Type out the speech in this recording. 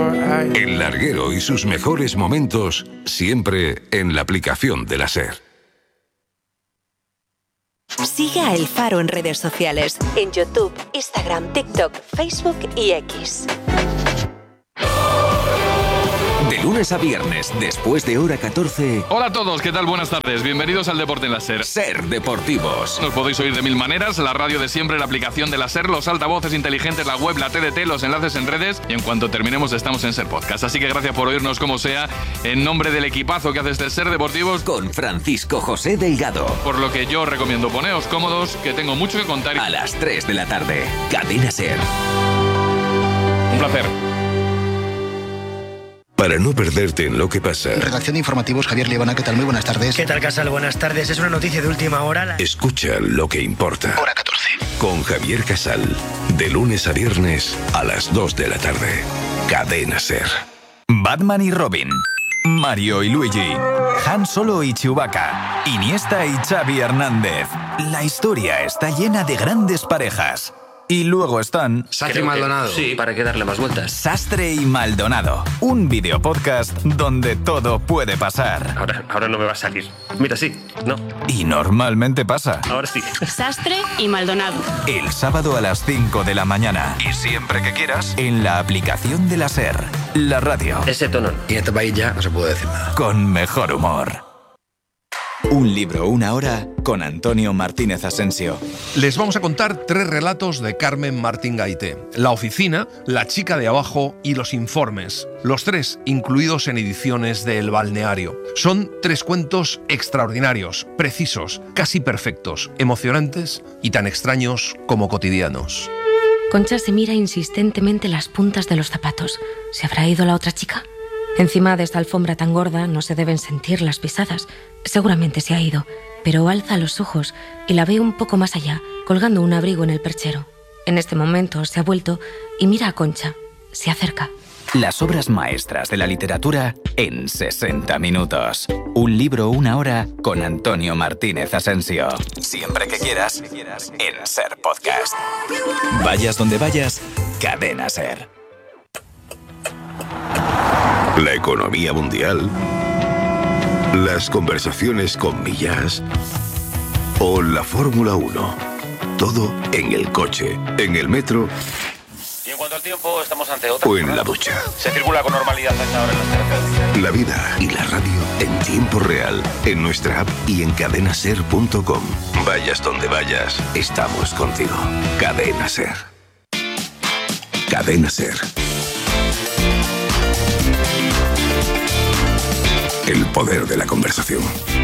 El Larguero y sus mejores momentos, siempre en la aplicación de la SER. Sigue a El Faro en redes sociales, en YouTube, Instagram, TikTok, Facebook y X. De lunes a viernes, después de hora 14. Hola a todos, ¿qué tal? Buenas tardes. Bienvenidos al Deporte en la SER. SER Deportivos. Nos podéis oír de mil maneras, la radio de siempre, la aplicación de la SER, los altavoces inteligentes, la web, la TDT, los enlaces en redes, y en cuanto terminemos estamos en SER Podcast. Así que gracias por oírnos como sea, en nombre del equipazo que hace este SER Deportivos, con Francisco José Delgado. Por lo que yo recomiendo poneos cómodos, que tengo mucho que contar. A las 3 de la tarde, Cadena SER. Un placer. Para no perderte en lo que pasa. Redacción de informativos, Javier Liebana, ¿qué tal? Muy buenas tardes. ¿Qué tal, Casal? Buenas tardes. Es una noticia de última hora. Escucha lo que importa. Hora 14. Con Javier Casal. De lunes a viernes a las 2 de la tarde. Cadena SER. Batman y Robin. Mario y Luigi. Han Solo y Chewbacca. Iniesta y Xavi Hernández. La historia está llena de grandes parejas. Y luego están... Sastre y Maldonado. Sí, para que darle más vueltas. Sastre y Maldonado. Un videopodcast donde todo puede pasar. Ahora no me va a salir. Mira, sí, ¿no? Y normalmente pasa. Ahora sí. Sastre y Maldonado. El sábado a las 5 de la mañana. Y siempre que quieras, en la aplicación de la SER. La radio. Ese tono no. Y en este país ya no se puede decir nada. Con mejor humor. Un libro, una hora, con Antonio Martínez Asensio. Les vamos a contar 3 relatos de Carmen Martín Gaité. La oficina, La chica de abajo y Los informes. Los 3 incluidos en ediciones de El Balneario. Son 3 cuentos extraordinarios, precisos, casi perfectos, emocionantes y tan extraños como cotidianos. Concha se mira insistentemente las puntas de los zapatos. ¿Se habrá ido la otra chica? Encima de esta alfombra tan gorda no se deben sentir las pisadas. Seguramente se ha ido, pero alza los ojos y la ve un poco más allá, colgando un abrigo en el perchero. En este momento se ha vuelto y mira a Concha. Se acerca. Las obras maestras de la literatura en 60 minutos. Un libro, una hora, con Antonio Martínez Asensio. Siempre que quieras, en SER Podcast. Vayas donde vayas, Cadena SER. La economía mundial, las conversaciones con Millás o la Fórmula 1. Todo en el coche, en el metro. Y en cuanto al tiempo, estamos ante otra. O en la ducha. Se circula con normalidad a esta hora en las terrazas. La vida y la radio en tiempo real, en nuestra app y en cadenaser.com. Vayas donde vayas, estamos contigo. Cadena SER. Cadena SER. El poder de la conversación.